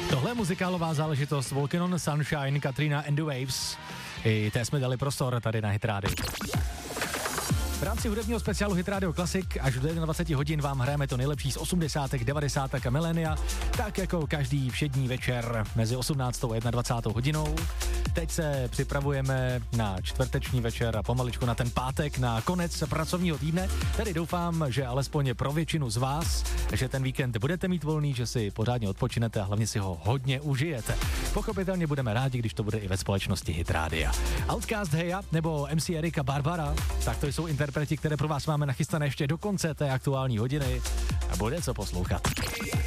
Tohle je muzikálová záležitost Walking on Sunshine, Katrina and the Waves. I té jsme dali prostor tady na Hit Radio. V rámci hudebního speciálu Hit Radio Classic až do 21 hodin vám hrajeme to nejlepší z 80., 90. a milénia, tak jako každý všední večer mezi 18. a 21. hodinou. Teď se připravujeme na čtvrteční večer a pomaličku na ten pátek, na konec pracovního týdne. Tedy doufám, že alespoň pro většinu z vás, že ten víkend budete mít volný, že si pořádně odpočinete a hlavně si ho hodně užijete. Pochopitelně budeme rádi, když to bude i ve společnosti Hit Rádia. Outcast Heja nebo MC Erika Barbara, tak to jsou interpreti, které pro vás máme nachystané ještě do konce té aktuální hodiny a bude co poslouchat.